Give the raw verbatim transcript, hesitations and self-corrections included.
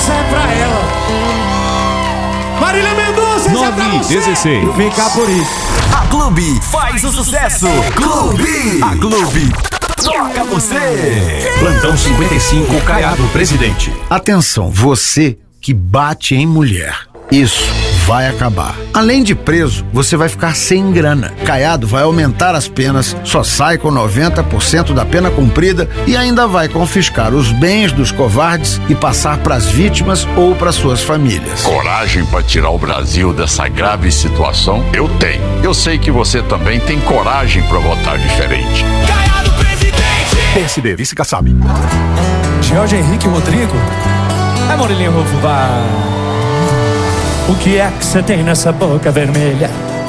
Essa é pra ela. Marília Mendonça, essa é pra você. dezesseis. Ficar por isso. A Clube faz o sucesso. Clube. A Clube toca você. Plantão cinquenta e cinco, Caiado Presidente. Atenção, você que bate em mulher. Isso vai acabar. Além de preso, você vai ficar sem grana. Caiado vai aumentar as penas, só sai com noventa por cento da pena cumprida e ainda vai confiscar os bens dos covardes e passar para as vítimas ou para suas famílias. Coragem para tirar o Brasil dessa grave situação? Eu tenho. Eu sei que você também tem coragem para votar diferente. Caiado Presidente. P S D, vice Kassab. Jorge Henrique Rodrigo. É Murilinho Rufo, vai. O que é que você tem nessa boca vermelha?